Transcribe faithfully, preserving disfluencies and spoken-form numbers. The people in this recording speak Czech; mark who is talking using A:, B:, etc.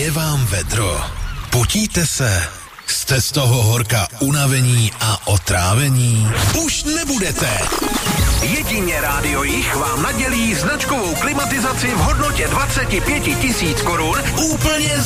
A: je vám vedro. Potíte se? Jste z toho horka unavení a otrávení? Už nebudete!
B: Jedině Rádio Jich vám nadělí značkovou klimatizaci v hodnotě dvacet pět tisíc korun
A: Úplně